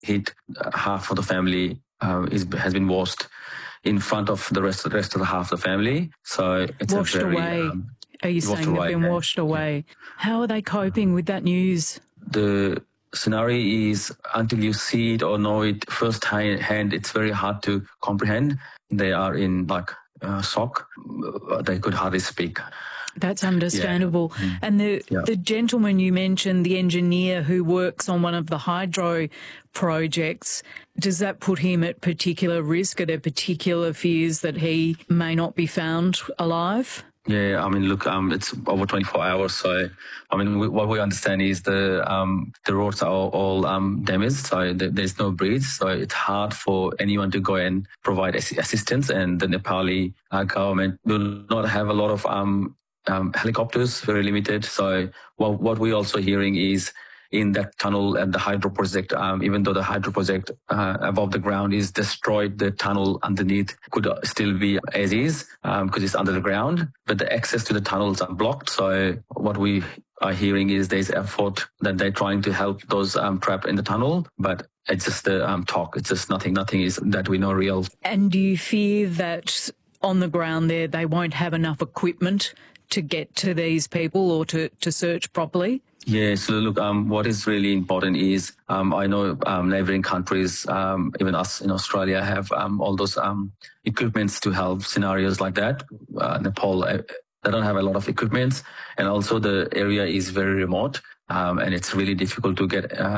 hit half of the family has been washed in front of the rest of the half of the family. So it's washed away. Are you saying they've been washed away? How are they coping with that news? The scenario is, until you see it or know it firsthand, it's very hard to comprehend. They are in shock. They could hardly speak. That's understandable. Yeah. And the gentleman you mentioned, the engineer who works on one of the hydro projects, does that put him at particular risk? Are there particular fears that he may not be found alive? Yeah, I mean, look, it's over 24 hours. So, I mean, what we understand is the roads are all damaged. So there's no bridge. So it's hard for anyone to go and provide assistance. And the Nepali government do not have a lot of helicopters, very limited. So what we're also hearing is in that tunnel at the hydro project, even though the hydro project above the ground is destroyed, the tunnel underneath could still be as is because it's under the ground, but the access to the tunnels are blocked. So what we are hearing is there's effort that they're trying to help those trapped in the tunnel, but it's just the talk. It's just nothing is that we know real. And do you fear that on the ground there they won't have enough equipment to get to these people or to search properly? Yeah, so look, what is really important is I know neighbouring countries, even us in Australia, have all those equipments to help scenarios like that. Nepal, they don't have a lot of equipments, and also the area is very remote, and it's really difficult to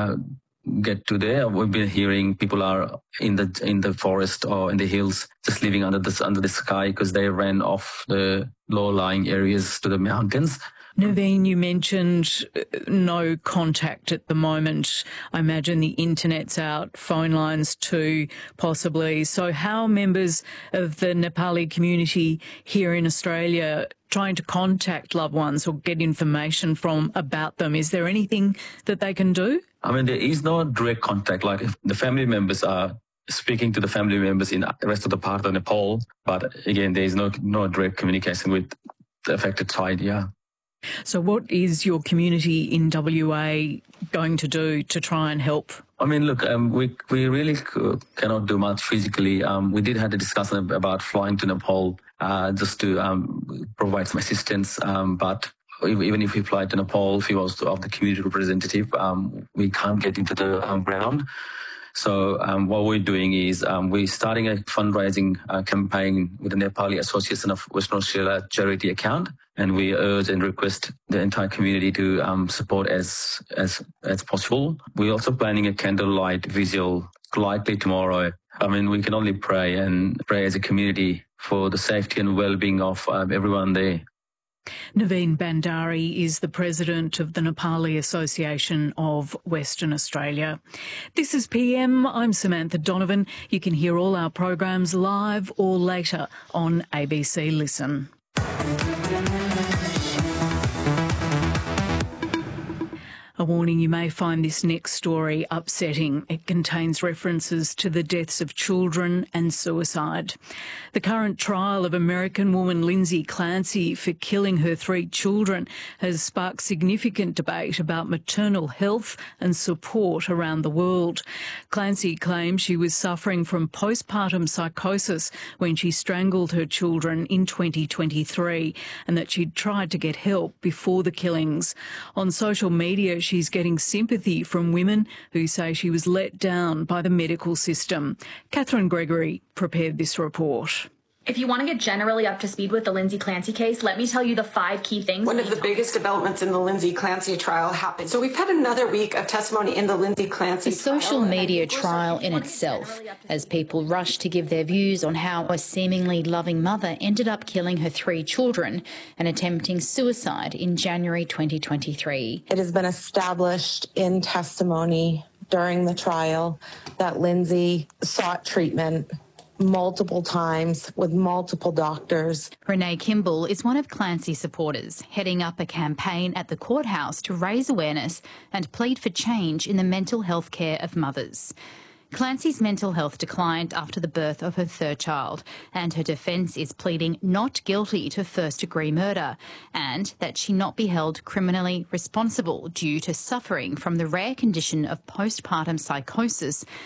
get to there. We've been hearing people are in the forest or in the hills, just living under the sky because they ran off the low-lying areas to the mountains. Naveen, you mentioned no contact at the moment. I imagine the internet's out, phone lines too, possibly. So how are members of the Nepali community here in Australia trying to contact loved ones or get information about them? Is there anything that they can do? I mean, there is no direct contact. Like if the family members are speaking to the family members in the rest of the part of Nepal, but again, there is no direct communication with the affected side, yeah. So what is your community in WA going to do to try and help? I mean, look, we really cannot do much physically. We did have a discussion about flying to Nepal just to provide some assistance. But even if we fly to Nepal, if he was of the community representative, we can't get into the ground. So what we're doing is we're starting a fundraising campaign with the Nepali Association of Western Australia charity account, and we urge and request the entire community to support as possible. We're also planning a candlelight vigil likely tomorrow. I mean, we can only pray as a community for the safety and well-being of everyone there. Naveen Bandari is the president of the Nepali Association of Western Australia. This is PM. I'm Samantha Donovan. You can hear all our programs live or later on ABC Listen. A warning, you may find this next story upsetting. It contains references to the deaths of children and suicide. The current trial of American woman Lindsay Clancy for killing her 3 children has sparked significant debate about maternal health and support around the world. Clancy claims she was suffering from postpartum psychosis when she strangled her children in 2023 and that she'd tried to get help before the killings. On social media, she's getting sympathy from women who say she was let down by the medical system. Catherine Gregory prepared this report. If you want to get generally up to speed with the Lindsay Clancy case, let me tell you the 5 key things. One of the biggest developments in the Lindsay Clancy trial happened. So we've had another week of testimony in the Lindsay Clancy trial. A social media trial in itself, as people rush to give their views on how a seemingly loving mother ended up killing her 3 children and attempting suicide in January 2023. It has been established in testimony during the trial that Lindsay sought treatment multiple times with multiple doctors. Renee Kimball is one of Clancy's supporters, heading up a campaign at the courthouse to raise awareness and plead for change in the mental health care of mothers. Clancy's mental health declined after the birth of her third child, and her defence is pleading not guilty to first-degree murder and that she not be held criminally responsible due to suffering from the rare condition of postpartum psychosis